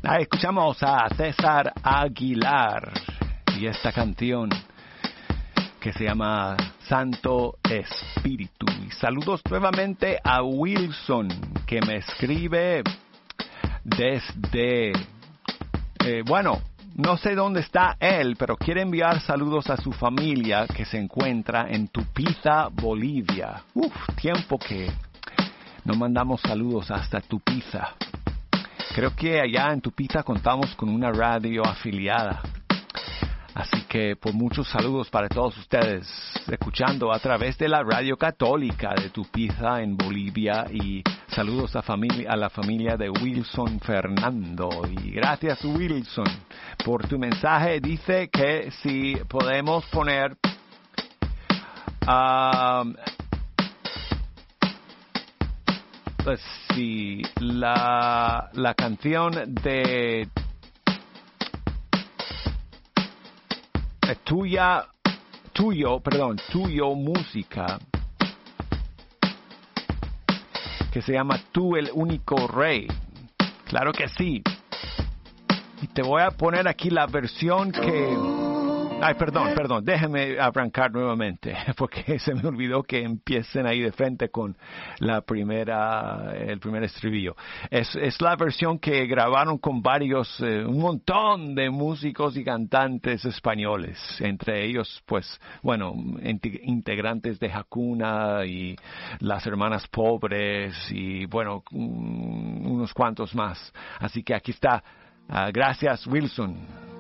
Escuchamos a César Aguilar y esta canción que se llama Santo Espíritu. Y saludos nuevamente a Wilson, que me escribe desde, no sé dónde está él, pero quiere enviar saludos a su familia que se encuentra en Tupiza, Bolivia. Tiempo que no mandamos saludos hasta Tupiza. Creo que allá en Tupiza contamos con una radio afiliada. Así que por muchos saludos para todos ustedes, escuchando a través de la radio católica de Tupiza en Bolivia, y saludos a la familia de Wilson Fernando. Y gracias, Wilson, por tu mensaje. Dice que si podemos poner la canción de tuyo música, que se llama Tú el único rey. Claro que sí. Y te voy a poner aquí la versión que... Perdón, déjeme arrancar nuevamente, porque se me olvidó que empiecen ahí de frente con el primer estribillo. Es la versión que grabaron con un montón de músicos y cantantes españoles, entre ellos, integrantes de Hakuna y las Hermanas Pobres y, unos cuantos más. Así que aquí está. Gracias, Wilson.